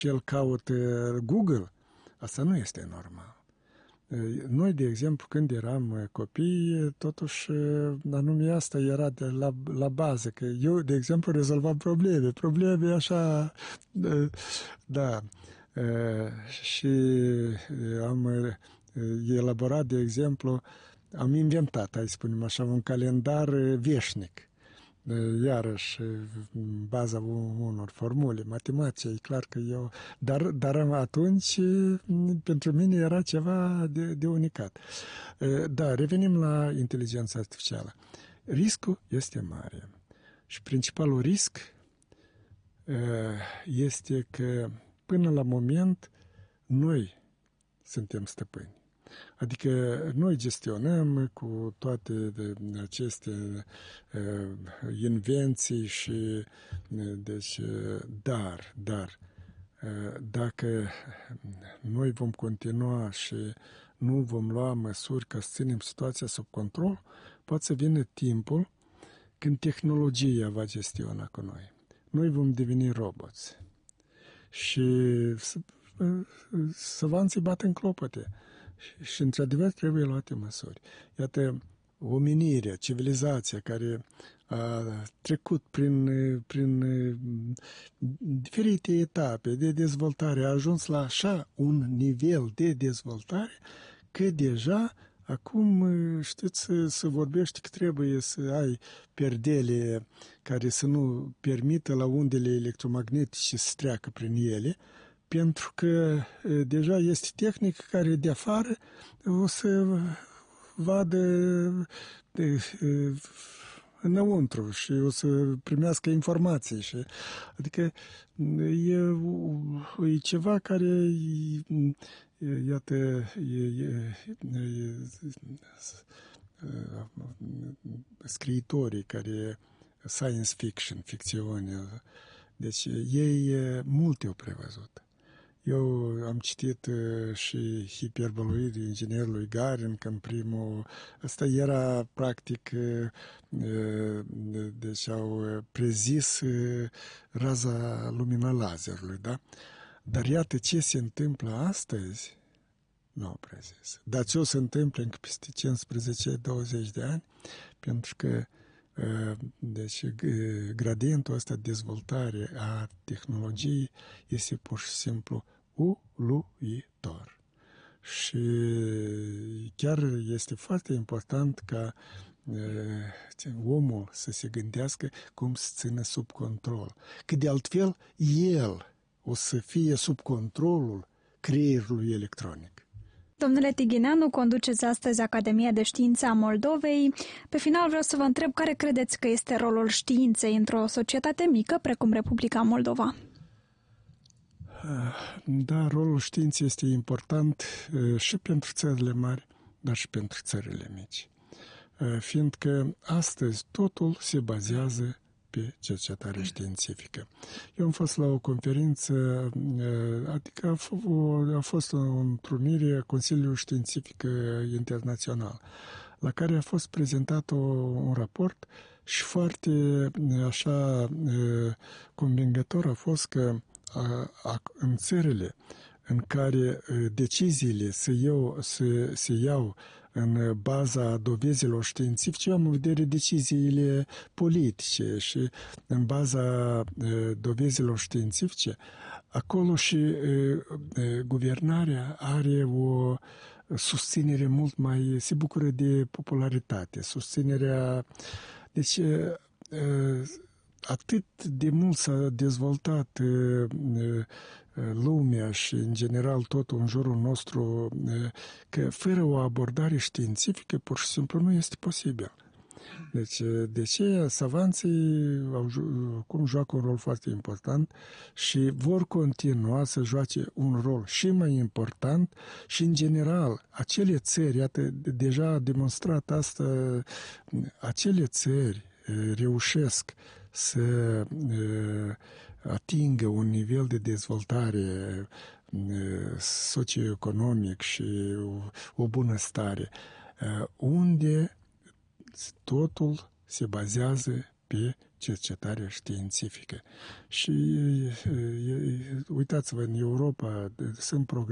el caută Google, asta nu este normal. Noi, de exemplu, când eram copii, totuși, anume asta era de la bază, că eu, de exemplu, rezolvam probleme așa, da, și am elaborat, de exemplu, am inventat, hai să spunem așa, un calendar veșnic. Iarăși, în baza unor formule matematice, e clar că eu... Dar atunci, pentru mine era ceva de unicat. Da, revenim la inteligența artificială. Riscul este mare. Și principalul risc este că, până la moment, noi suntem stăpâni. Adică noi gestionăm cu toate aceste invenții și deci, dar dacă noi vom continua și nu vom lua măsuri ca să ținem situația sub control, poate să vină timpul când tehnologia va gestiona cu noi. Noi vom deveni roboți și săvanții bat în clopote. Și, într-adevăr, trebuie luate măsuri. Iată, omenirea, civilizația care a trecut prin diferite etape de dezvoltare, a ajuns la așa un nivel de dezvoltare că deja acum, știți, se vorbește că trebuie să ai perdele care să nu permită la undele electromagnetice să treacă prin ele, pentru că deja este tehnică care de afară o să vadă înăuntru și o să primească informații. Adică e ceva care, iată, scriitorii care science fiction, ficțiune, deci ei multe au prevăzut. Eu am citit și Hiperboloidul inginerului Garin, că în primul... Ăsta era, practic, deci au prezis raza lumina lazerului, da? Dar iată ce se întâmplă astăzi, nu au prezis. Dar ce o să întâmple încă peste 15-20 de ani, pentru că deci gradientul ăsta de dezvoltare a tehnologiei este pur și simplu uluitor. Și chiar este foarte important ca omul să se gândească cum să țină sub control. Că de altfel el o să fie sub controlul creierului electronic. Domnule Tighineanu, conduceți astăzi Academia de Științe a Moldovei. Pe final vreau să vă întreb care credeți că este rolul științei într-o societate mică precum Republica Moldova? Da, rolul științei este important și pentru țările mari, dar și pentru țările mici. Fiindcă astăzi totul se bazează pe cercetare științifică. Eu am fost la o conferință, adică a fost o întrunire a Consiliului Științific Internațional, la care a fost prezentat un raport și foarte așa convingător a fost că în țările în care deciziile se iau în baza dovezilor științifice, eu am în vedere deciziile politice și în baza dovezilor științifice, acolo și guvernarea are o susținere mult mai, se bucură de popularitate, susținerea, deci atât de mult s-a dezvoltat lumea și, în general, totul în jurul nostru, că fără o abordare științifică, pur și simplu, nu este posibil. Deci, de ce savanții acum joacă un rol foarte important și vor continua să joace un rol și mai important și, în general, acele țări, iată, deja a demonstrat asta, acele țări reușesc să atingă un nivel de dezvoltare socioeconomic și o bunăstare, unde totul se bazează pe cercetarea științifică. Și uitați-vă, în Europa sunt programe